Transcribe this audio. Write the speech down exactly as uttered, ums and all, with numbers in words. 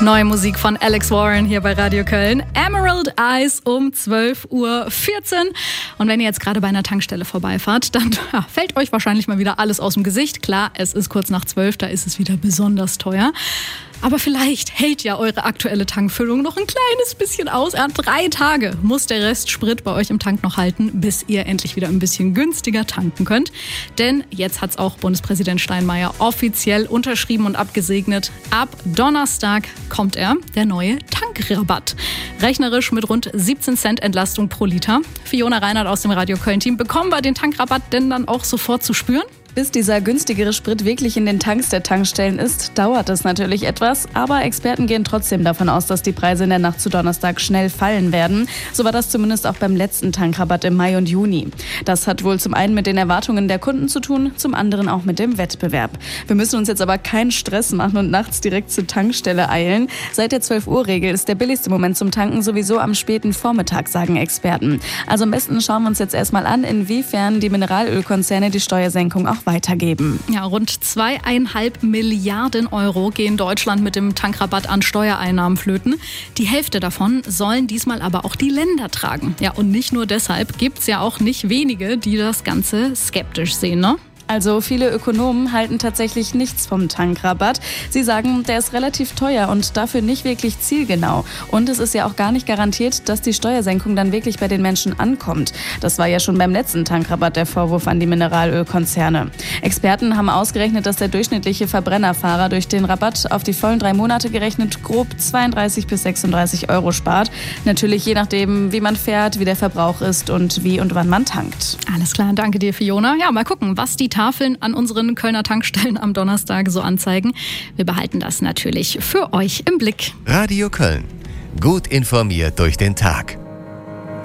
Neue Musik von Alex Warren hier bei Radio Köln. Emerald Eyes um zwölf Uhr vierzehn. Und wenn ihr jetzt gerade bei einer Tankstelle vorbeifahrt, dann ja, fällt euch wahrscheinlich mal wieder alles aus dem Gesicht. Klar, es ist kurz nach zwölf, da ist es wieder besonders teuer. Aber vielleicht hält ja eure aktuelle Tankfüllung noch ein kleines bisschen aus. Ja, drei Tage muss der Rest Sprit bei euch im Tank noch halten, bis ihr endlich wieder ein bisschen günstiger tanken könnt. Denn jetzt hat's auch Bundespräsident Steinmeier offiziell unterschrieben und abgesegnet. Ab Donnerstag kommt er, der neue Tankrabatt. Rechnerisch mit rund siebzehn Cent Entlastung pro Liter. Fiona Reinhardt aus dem Radio Köln-Team. Bekommen wir den Tankrabatt denn dann auch sofort zu spüren? Bis dieser günstigere Sprit wirklich in den Tanks der Tankstellen ist, dauert es natürlich etwas. Aber Experten gehen trotzdem davon aus, dass die Preise in der Nacht zu Donnerstag schnell fallen werden. So war das zumindest auch beim letzten Tankrabatt im Mai und Juni. Das hat wohl zum einen mit den Erwartungen der Kunden zu tun, zum anderen auch mit dem Wettbewerb. Wir müssen uns jetzt aber keinen Stress machen und nachts direkt zur Tankstelle eilen. Seit der zwölf Uhr Regel ist der billigste Moment zum Tanken sowieso am späten Vormittag, sagen Experten. Also am besten schauen wir uns jetzt erstmal an, inwiefern die Mineralölkonzerne die Steuersenkung auch weitergeben. Ja, rund zweieinhalb Milliarden Euro gehen Deutschland mit dem Tankrabatt an Steuereinnahmen flöten. Die Hälfte davon sollen diesmal aber auch die Länder tragen. Ja, und nicht nur deshalb gibt es ja auch nicht wenige, die das Ganze skeptisch sehen, ne? Also viele Ökonomen halten tatsächlich nichts vom Tankrabatt. Sie sagen, der ist relativ teuer und dafür nicht wirklich zielgenau. Und es ist ja auch gar nicht garantiert, dass die Steuersenkung dann wirklich bei den Menschen ankommt. Das war ja schon beim letzten Tankrabatt der Vorwurf an die Mineralölkonzerne. Experten haben ausgerechnet, dass der durchschnittliche Verbrennerfahrer durch den Rabatt auf die vollen drei Monate gerechnet grob zweiunddreißig bis sechsunddreißig Euro spart. Natürlich je nachdem, wie man fährt, wie der Verbrauch ist und wie und wann man tankt. Alles klar, danke dir, Fiona. Ja, mal gucken, was die Tafeln an unseren Kölner Tankstellen am Donnerstag so anzeigen. Wir behalten das natürlich für euch im Blick. Radio Köln. Gut informiert durch den Tag.